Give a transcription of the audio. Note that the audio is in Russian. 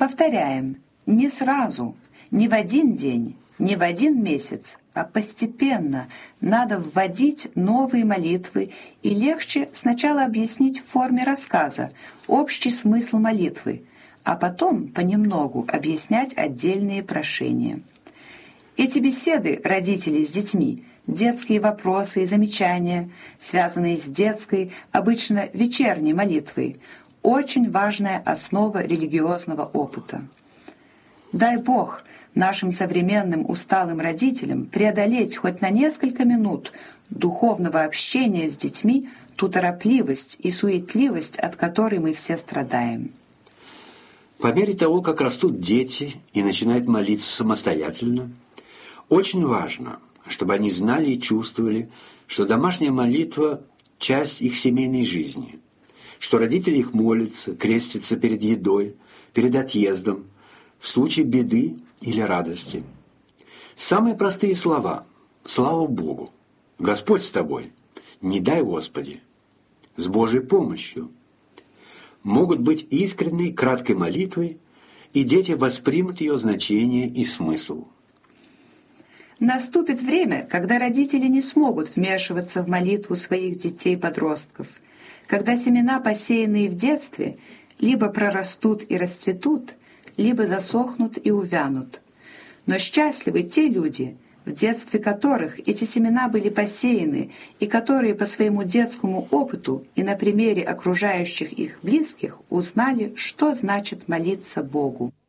Повторяем, не сразу, не в один день, не в один месяц, а постепенно надо вводить новые молитвы, и легче сначала объяснить в форме рассказа общий смысл молитвы, а потом понемногу объяснять отдельные прошения. Эти беседы родителей с детьми, детские вопросы и замечания, связанные с детской, обычно вечерней молитвой, очень важная основа религиозного опыта. Дай Бог нашим современным усталым родителям преодолеть хоть на несколько минут духовного общения с детьми ту торопливость и суетливость, от которой мы все страдаем. По мере того, как растут дети и начинают молиться самостоятельно, очень важно, чтобы они знали и чувствовали, что домашняя молитва – часть их семейной жизни, что родители их молятся, крестятся перед едой, перед отъездом, в случае беды или радости. Самые простые слова «Слава Богу», «Господь с тобой», «Не дай Господи», «С Божьей помощью» могут быть искренней, краткой молитвой, и дети воспримут ее значение и смысл. Наступит время, когда родители не смогут вмешиваться в молитву своих детей-подростков, когда семена, посеянные в детстве, либо прорастут и расцветут, либо засохнут и увянут. Но счастливы те люди, в детстве которых эти семена были посеяны и которые по своему детскому опыту и на примере окружающих их близких узнали, что значит молиться Богу.